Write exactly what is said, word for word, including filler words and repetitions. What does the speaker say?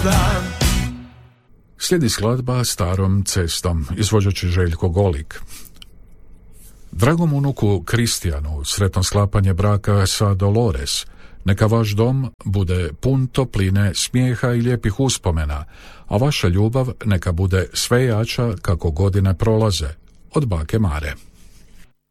dan. Slijedi skladba Starom cestom, izvođač je Željko Golik. Dragom unuku Kristijanu, sretno sklapanje braka sa Dolores. Neka vaš dom bude pun topline, smijeha i lijepih uspomena, a vaša ljubav neka bude sve jača kako godine prolaze. Od bake Mare.